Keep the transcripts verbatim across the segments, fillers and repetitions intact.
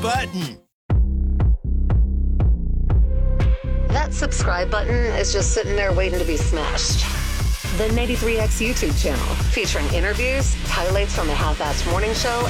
button. That subscribe button is just sitting there waiting to be smashed. The ninety-three X YouTube channel, featuring interviews, highlights from the Half-Assed Morning Show,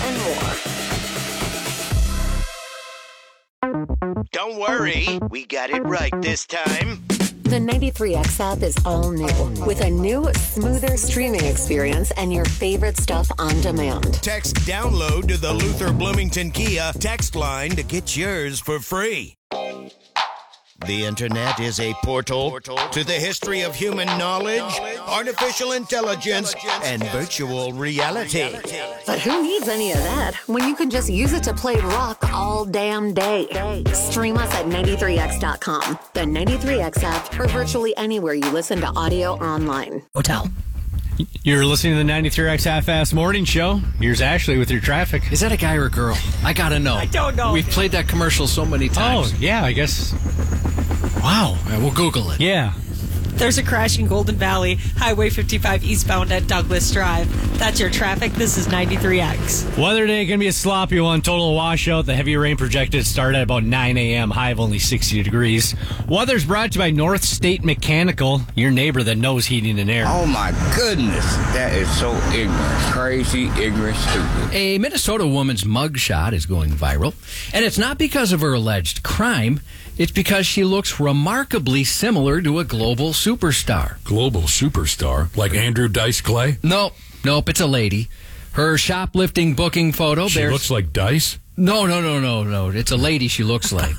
and more. Don't worry, we got it right this time. The ninety-three X app is all new, with a new, smoother streaming experience and your favorite stuff on demand. Text download to the Luther Bloomington Kia text line to get yours for free. The internet is a portal to the history of human knowledge, artificial intelligence, and virtual reality. But who needs any of that when you can just use it to play rock all damn day? Stream us at ninety-three X dot com, the ninety-three X app, or virtually anywhere you listen to audio or online. Hotel. You're listening to the ninety-three X Half-Assed Morning Show. Here's Ashley with your traffic. Is that a guy or a girl? I gotta know. I don't know. We've played that commercial so many times. Oh, yeah, I guess. Wow. Yeah, we'll Google it. Yeah. There's a crash in Golden Valley, Highway fifty-five eastbound at Douglas Drive. That's your traffic. This is ninety-three X. Weather today going to be a sloppy one. Total washout. The heavy rain projected to start at about nine a.m. High of only sixty degrees. Weather's brought to you by North State Mechanical, your neighbor that knows heating and air. Oh, my goodness. That is so ignorant. Crazy, ignorant, stupid. A Minnesota woman's mugshot is going viral, and it's not because of her alleged crime. It's because she looks remarkably similar to a global superstar. Global superstar? Like Andrew Dice Clay? Nope. Nope, it's a lady. Her shoplifting booking photo She bears... looks like Dice? No, no, no, no, no. It's a lady she looks like.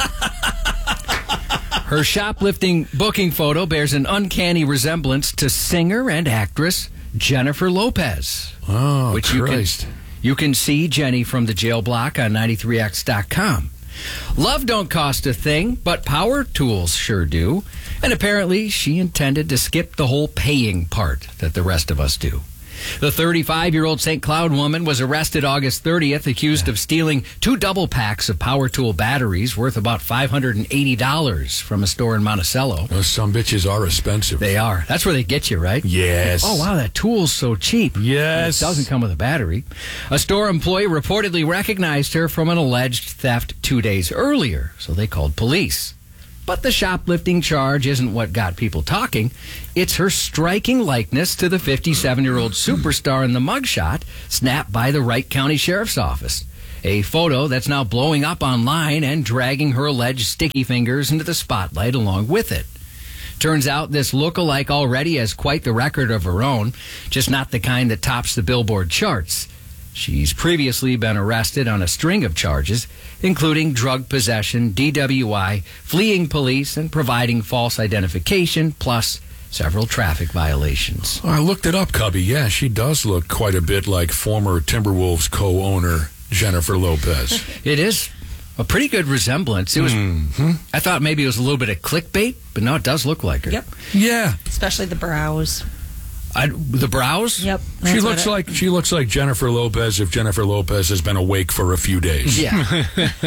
Her shoplifting booking photo bears an uncanny resemblance to singer and actress Jennifer Lopez. Oh, which Christ. You can, you can see Jenny from the jail block on ninety-three X dot com. Love don't cost a thing, but power tools sure do. And apparently she intended to skip the whole paying part that the rest of us do. The thirty-five-year-old Saint Cloud woman was arrested August thirtieth, accused of stealing two double packs of power tool batteries worth about five hundred eighty dollars from a store in Monticello. Those some bitches are expensive. They are. That's where they get you, right? Yes. Oh, wow, that tool's so cheap. Yes. It doesn't come with a battery. A store employee reportedly recognized her from an alleged theft two days earlier, so they called police. But the shoplifting charge isn't what got people talking. It's her striking likeness to the fifty-seven-year-old superstar in the mugshot snapped by the Wright County Sheriff's Office. A photo that's now blowing up online and dragging her alleged sticky fingers into the spotlight along with it. Turns out this lookalike already has quite the record of her own, just not the kind that tops the Billboard charts. She's previously been arrested on a string of charges, including drug possession, D W I, fleeing police, and providing false identification, plus several traffic violations. I looked it up, Cubby. Yeah, she does look quite a bit like former Timberwolves co-owner Jennifer Lopez. It is a pretty good resemblance. It was. Mm-hmm. I thought maybe it was a little bit of clickbait, but no, it does look like her. Yep. Yeah. Especially the brows. I, the brows? Yep. She looks it, like she looks like Jennifer Lopez if Jennifer Lopez has been awake for a few days. Yeah.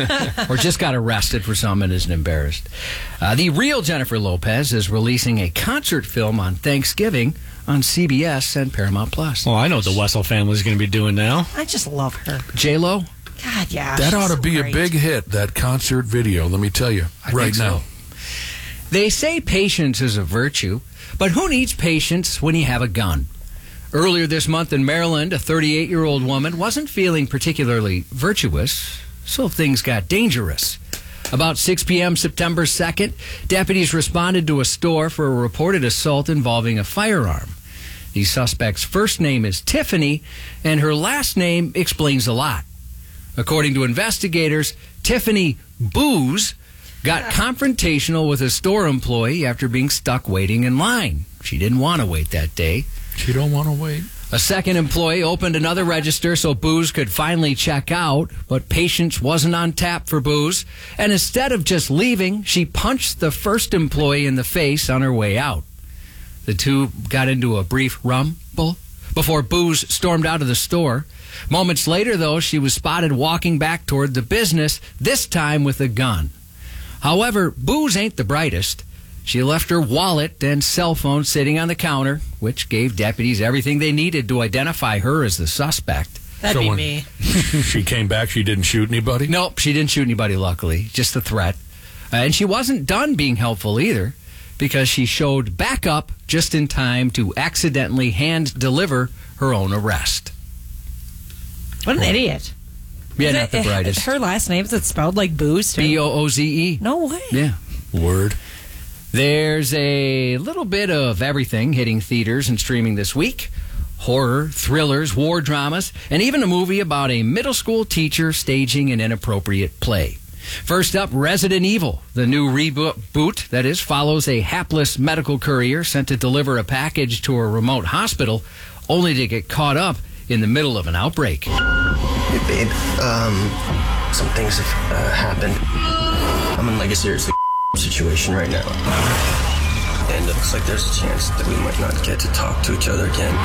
Or just got arrested for something and isn't embarrassed. Uh, the real Jennifer Lopez is releasing a concert film on Thanksgiving on C B S and Paramount Plus. Well, I know what the Wessel family's going to be doing now. I just love her. J-Lo? God, yeah. That ought to so be great. a big hit, that concert video, let me tell you, I right think now. So. They say patience is a virtue, but who needs patience when you have a gun? Earlier this month in Maryland, a thirty-eight-year-old woman wasn't feeling particularly virtuous, so things got dangerous. About six p.m. September second, deputies responded to a store for a reported assault involving a firearm. The suspect's first name is Tiffany, and her last name explains a lot. According to investigators, Tiffany Booze got confrontational with a store employee after being stuck waiting in line. She didn't want to wait that day. She don't want to wait. A second employee opened another register so Booze could finally check out, but patience wasn't on tap for Booze, and instead of just leaving, she punched the first employee in the face on her way out. The two got into a brief rumble before Booze stormed out of the store. Moments later, though, she was spotted walking back toward the business, this time with a gun. However, Booze ain't the brightest. She left her wallet and cell phone sitting on the counter, which gave deputies everything they needed to identify her as the suspect. That'd So be when- me. She came back. She didn't shoot anybody. Nope, she didn't shoot anybody, luckily. Just a threat. Uh, and she wasn't done being helpful either, because she showed back up just in time to accidentally hand deliver her own arrest. What an idiot. Yeah, Is not it- the brightest. Her last name, is it spelled like booze? too? B O O Z E. No way. Yeah. Word. There's a little bit of everything hitting theaters and streaming this week. Horror, thrillers, war dramas, and even a movie about a middle school teacher staging an inappropriate play. First up, Resident Evil. The new reboot, that is, follows a hapless medical courier sent to deliver a package to a remote hospital, only to get caught up in the middle of an outbreak. Hey, babe, um, some things have uh, happened. I'm in like a serious situation right now. And it looks like there's a chance that we might not get to talk to each other again.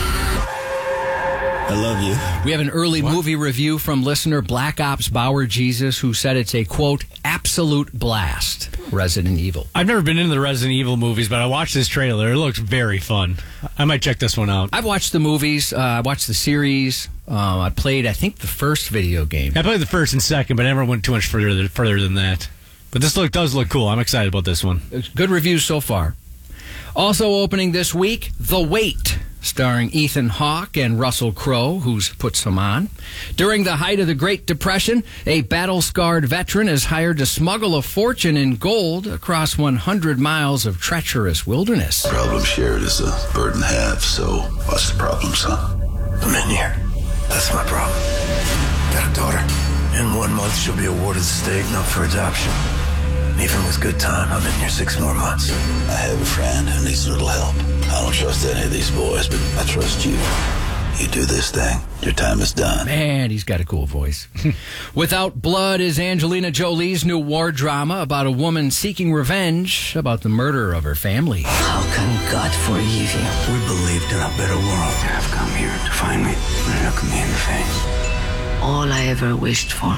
I love you. We have an early movie review from listener Black Ops Bauer Jesus, who said it's a, quote, absolute blast, Resident Evil. I've never been into the Resident Evil movies, but I watched this trailer. It looks very fun. I might check this one out. I've watched the movies. Uh, I watched the series. Uh, I played, I think, the first video game. I played the first and second, but I never went too much further further than that. But this look does look cool. I'm excited about this one. Good reviews so far. Also opening this week, The Wait, starring Ethan Hawke and Russell Crowe, who's put some on. During the height of the Great Depression, a battle-scarred veteran is hired to smuggle a fortune in gold across one hundred miles of treacherous wilderness. Problem shared is a burden half, so what's the problem, son? I'm in here. That's my problem. Got a daughter. In one month, she'll be awarded the stake and up for adoption. And even with good time, I'm in here six more months. I have a friend who needs a little help. I don't trust any of these boys, but I trust you. You do this thing, your time is done. Man, he's got a cool voice. Without Blood is Angelina Jolie's new war drama about a woman seeking revenge about the murder of her family. How can God forgive you? We believed in a better world. You have come here to find me and look me in the face. All I ever wished for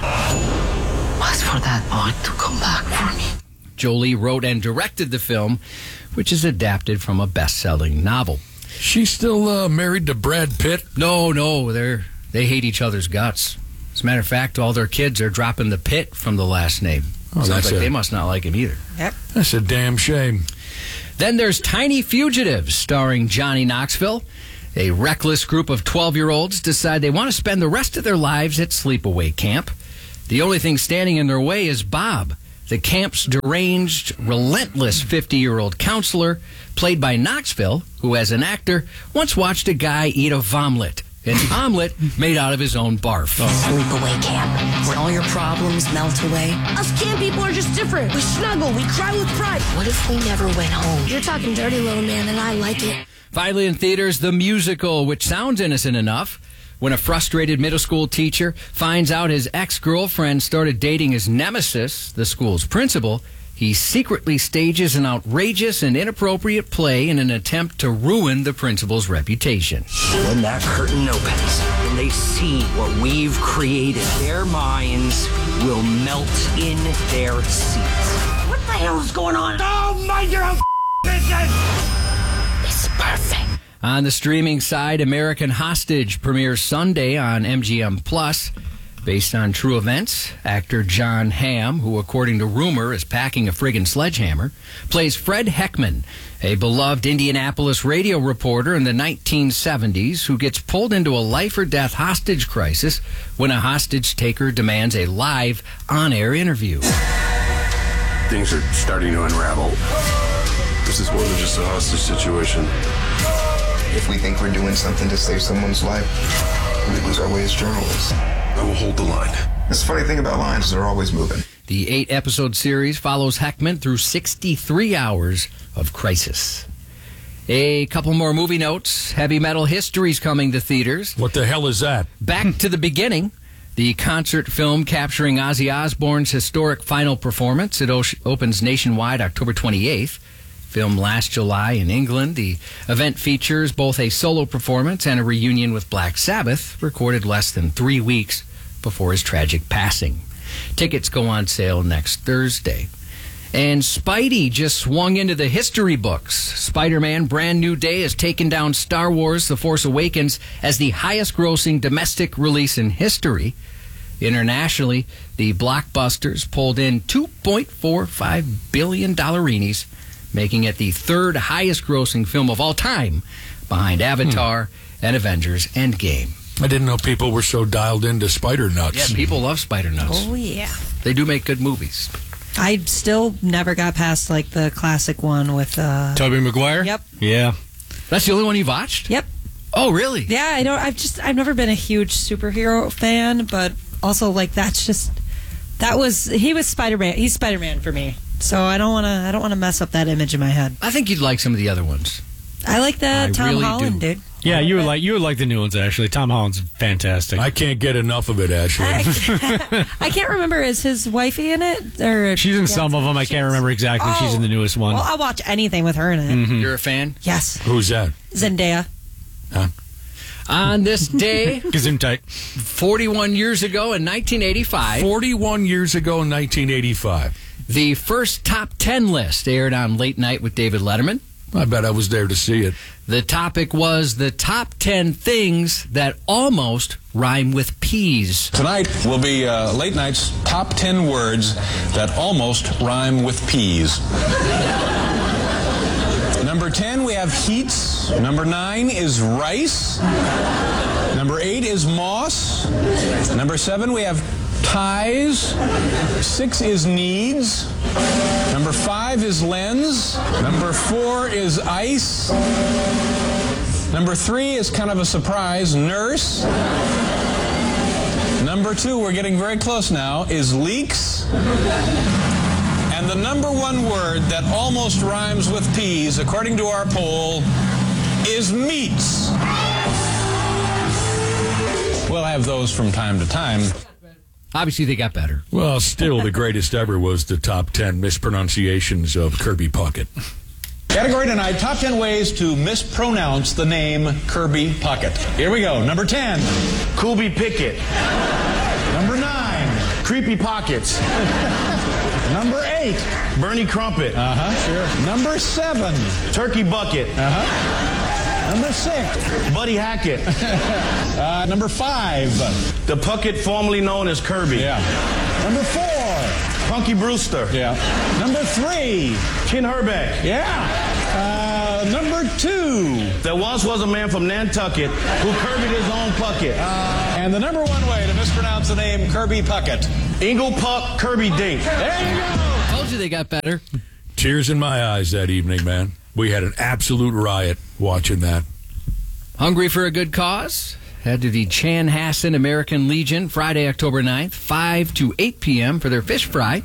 was for that boy to come back for me. Jolie wrote and directed the film, which is adapted from a best-selling novel. She's still uh, married to Brad Pitt? No, no, they're they hate each other's guts. As a matter of fact, all their kids are dropping the Pitt from the last name. Oh, Sounds that's like a- they must not like him either. Yep. That's a damn shame. Then there's Tiny Fugitives, starring Johnny Knoxville. A reckless group of twelve-year-olds decide they want to spend the rest of their lives at sleepaway camp. The only thing standing in their way is Bob, the camp's deranged, relentless fifty-year-old counselor, played by Knoxville, who as an actor once watched a guy eat a vomlet, an omelet made out of his own barf. Sleepaway camp, where all your problems melt away. Us camp people are just different. We snuggle, we cry with pride. What if we never went home? You're talking dirty, little man, and I like it. Finally in theaters, The Musical, which sounds innocent enough. When a frustrated middle school teacher finds out his ex-girlfriend started dating his nemesis, the school's principal, he secretly stages an outrageous and inappropriate play in an attempt to ruin the principal's reputation. When that curtain opens and they see what we've created, their minds will melt in their seats. What the hell is going on? Oh, mind your own business! It's perfect. On the streaming side, American Hostage premieres Sunday on M G M Plus. Based on true events, actor John Hamm, who according to rumor is packing a friggin' sledgehammer, plays Fred Heckman, a beloved Indianapolis radio reporter in the nineteen seventies who gets pulled into a life-or-death hostage crisis when a hostage taker demands a live, on-air interview. Things are starting to unravel. This is more than just a hostage situation. If we think we're doing something to save someone's life, we lose our way as journalists. I will hold the line. That's the funny thing about lines is they're always moving. The eight-episode series follows Heckman through sixty-three hours of crisis. A couple more movie notes. Heavy Metal History's coming to theaters. What the hell is that? Back to the Beginning, the concert film capturing Ozzy Osbourne's historic final performance. It o- opens nationwide October twenty-eighth. Filmed last July in England, the event features both a solo performance and a reunion with Black Sabbath, recorded less than three weeks before his tragic passing. Tickets go on sale next Thursday. And Spidey just swung into the history books. Spider-Man Brand New Day has taken down Star Wars The Force Awakens as the highest-grossing domestic release in history. Internationally, the blockbusters pulled in two point four five billion dollars, making it the third highest-grossing film of all time, behind Avatar hmm. and Avengers Endgame. I didn't know people were so dialed into Spider Nuts. Yeah, people love Spider Nuts. Oh, yeah. They do make good movies. I still never got past like the classic one with uh Tobey Maguire? Yep. Yeah. That's the only one you watched? Yep. Oh, really? Yeah, I don't I've just I've never been a huge superhero fan, but also like that's just that was he was Spider-Man. He's Spider-Man for me. So I don't want to I don't want to mess up that image in my head. I think you'd like some of the other ones. I like that I Tom really Holland, do. dude. Yeah, you would like you would like the new ones actually. Tom Holland's fantastic. I can't get enough of it, Ashley. I, I can't remember, is his wifey in it? Or she's in some of them. I can't remember exactly. Oh. She's in the newest one. Well, I'll watch anything with her in it. Mm-hmm. You're a fan? Yes. Who's that? Zendaya. Huh? On this day, Gesundheit. forty-one years ago in nineteen eighty-five. forty-one years ago in nineteen eighty-five. The first top ten list aired on Late Night with David Letterman. I bet I was there to see it. The topic was the top ten things that almost rhyme with peas. Tonight will be uh, Late Night's top ten words that almost rhyme with peas. Number ten, we have heats. Number nine is rice. Number eight is moss. Number seven, we have ties. Six is needs. Number five is lens. Number four is ice. Number three is kind of a surprise, nurse. Number two, we're getting very close now, is leaks. And the number one word that almost rhymes with peas, according to our poll, is meats. We'll have those from time to time. Obviously, they got better. Well, still the greatest ever was the top ten mispronunciations of Kirby Puckett. Category tonight, top ten ways to mispronounce the name Kirby Puckett. Here we go. Number ten, Kubi Pickett. Number nine, Creepy Pockets. number eight, Bernie Crumpet. uh-huh, sure. Number seven, Turkey Bucket. uh-huh. Number six, Buddy Hackett. uh, number five, The Puckett formerly known as Kirby. yeah. Number four, Punky Brewster. yeah. Number three, Ken Herbeck. yeah. Uh, number two, There once was a man from Nantucket who Kirby'd his own Puckett. and the number one way to mispronounce the name Kirby Puckett. Ingle Puck Kirby Dink. There you go. Told you they got better. Tears in my eyes that evening, man. We had an absolute riot watching that. Hungry for a good cause? Head to the Chanhassen American Legion Friday, October ninth, five to eight p.m. for their fish fry.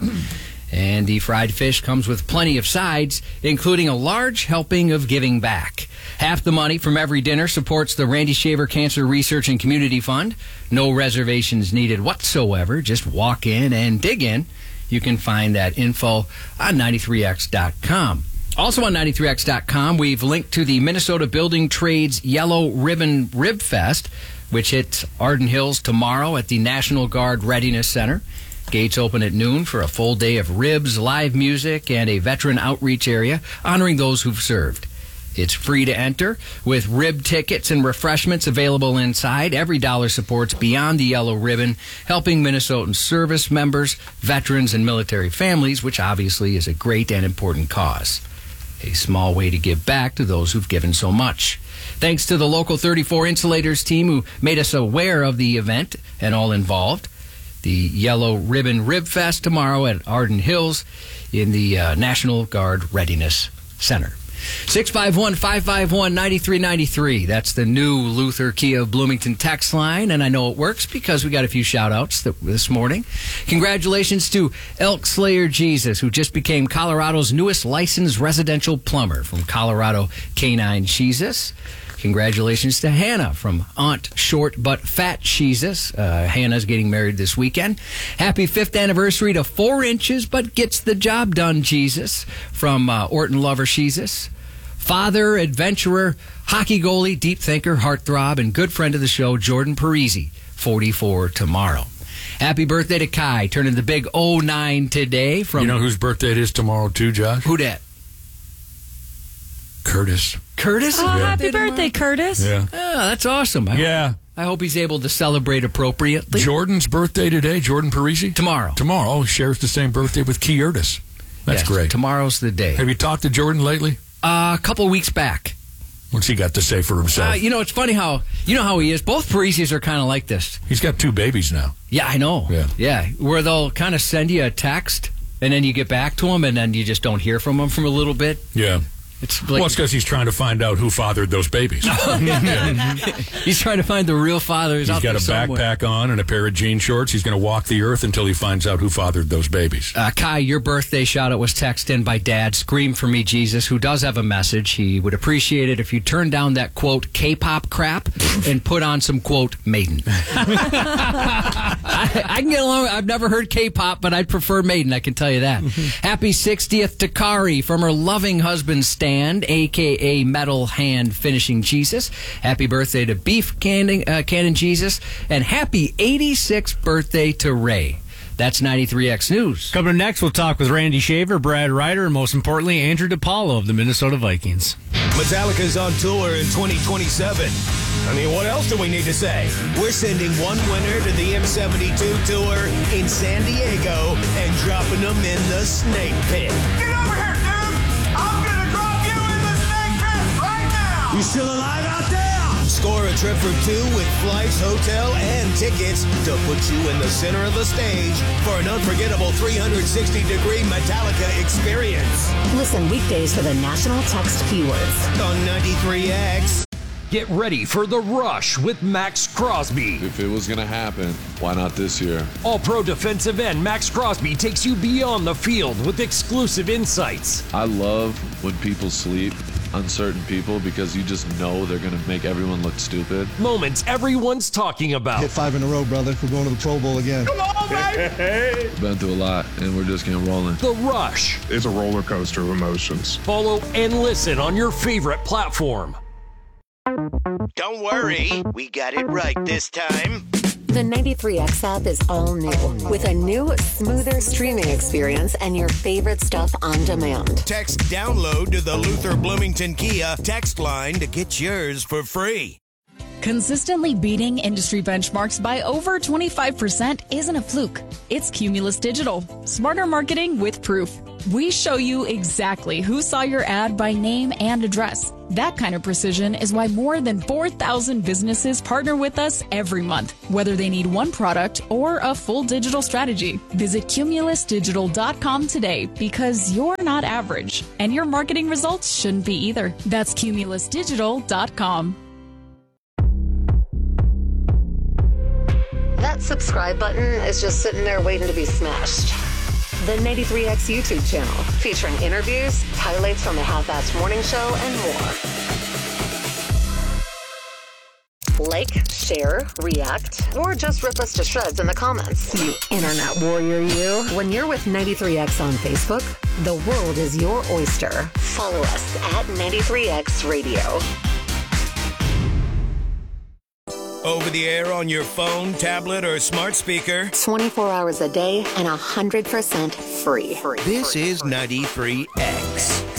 And the fried fish comes with plenty of sides, including a large helping of giving back. Half the money from every dinner supports the Randy Shaver Cancer Research and Community Fund. No reservations needed whatsoever. Just walk in and dig in. You can find that info on ninety-three X dot com. Also on ninety-three X dot com, we've linked to the Minnesota Building Trades Yellow Ribbon Rib Fest, which hits Arden Hills tomorrow at the National Guard Readiness Center. Gates open at noon for a full day of ribs, live music, and a veteran outreach area honoring those who've served. It's free to enter, with rib tickets and refreshments available inside. Every dollar supports Beyond the Yellow Ribbon, helping Minnesotan service members, veterans, and military families, which obviously is a great and important cause. A small way to give back to those who've given so much. Thanks to the Local thirty-four Insulators team who made us aware of the event and all involved. The Yellow Ribbon Rib Fest tomorrow at Arden Hills in the uh, National Guard Readiness Center. six five one, five five one, nine three nine three. That's the new Luther Kia of Bloomington text line, and I know it works because we got a few shout-outs that, this morning. Congratulations to Elk Slayer Jesus, who just became Colorado's newest licensed residential plumber from Colorado Canine Jesus. Congratulations to Hannah from Aunt Short But Fat Jesus. Uh, Hannah's getting married this weekend. Happy fifth anniversary to Four Inches But Gets the Job Done Jesus from uh, Orton Lover Jesus. Father, adventurer, hockey goalie, deep thinker, heartthrob, and good friend of the show, Jordan Parisi, forty-four tomorrow. Happy birthday to Kai, turning the big oh nine today. From You know whose birthday it is tomorrow, too, Josh? Who dat? Curtis. Curtis? Oh, happy birthday, Curtis. Yeah. Oh, that's awesome. I Yeah. Hope, I hope he's able to celebrate appropriately. Jordan's birthday today, Jordan Parisi? Tomorrow. Tomorrow. Oh, shares the same birthday with Key Urtis. That's Yes, great. Tomorrow's the day. Have you talked to Jordan lately? Uh, a couple weeks back. What's he got to say for himself? Uh, you know, it's funny how, you know how he is. Both Parisis are kind of like this. He's got two babies now. Yeah, I know. Yeah. Yeah, where they'll kind of send you a text, and then you get back to them, and then you just don't hear from them for a little bit. Yeah. It's like, Well, it's because he's trying to find out who fathered those babies. he's trying to find the real fathers He's out got there a somewhere. backpack on and a pair of jean shorts. He's going to walk the earth until he finds out who fathered those babies. Uh, Kai, your birthday shout-out was texted in by Dad, Scream for Me, Jesus, who does have a message. He would appreciate it if you turn down that, quote, K-pop crap and put on some, quote, Maiden. I, I can get along. I've never heard K-pop, but I'd prefer Maiden, I can tell you that. Happy sixtieth to Kari from her loving husband, Stan, a k a. Metal Hand Finishing Jesus. Happy birthday to Beef Cannon, uh, Cannon Jesus. And happy eighty-sixth birthday to Ray. That's ninety-three X News. Coming up next, we'll talk with Randy Shaver, Brad Ryder, and most importantly, Andrew DePaulo of the Minnesota Vikings. Metallica's on tour in twenty twenty-seven. I mean, what else do we need to say? We're sending one winner to the M seventy-two tour in San Diego and dropping them in the snake pit. Get over here, dude! I'm gonna drop you in the snake pit right now! You still alive out there? Score a trip for two with flights, hotel, and tickets to put you in the center of the stage for an unforgettable three sixty degree Metallica experience. Listen weekdays for the national text keywords on ninety-three X. Get ready for The Rush with Max Crosby. If it was going to happen, why not this year? All-pro defensive end Max Crosby takes you beyond the field with exclusive insights. I love when people sleep, uncertain people, because you just know they're going to make everyone look stupid. Moments everyone's talking about. Hit five in a row, brother. We're going to the Pro Bowl again. Come on, baby! Been through a lot, and we're just getting rolling. The Rush. It's a roller coaster of emotions. Follow and listen on your favorite platform. Don't worry, we got it right this time. The ninety-three X app is all new, with a new, smoother streaming experience and your favorite stuff on demand. Text download to the Luther Bloomington Kia text line to get yours for free. Consistently beating industry benchmarks by over twenty-five percent isn't a fluke. It's Cumulus Digital. Smarter marketing with proof. We show you exactly who saw your ad by name and address. That kind of precision is why more than four thousand businesses partner with us every month, whether they need one product or a full digital strategy. Visit cumulus digital dot com today, because you're not average, and your marketing results shouldn't be either. That's cumulus digital dot com. That subscribe button is just sitting there waiting to be smashed. The ninety-three X YouTube channel, featuring interviews, highlights from the Half-Assed Morning Show, and more. Like, share, react, or just rip us to shreds in the comments. You internet warrior, you. When you're with ninety-three X on Facebook, the world is your oyster. Follow us at ninety-three X Radio. Over the air on your phone, tablet, or smart speaker. twenty-four hours a day and one hundred percent free. This is ninety-three X.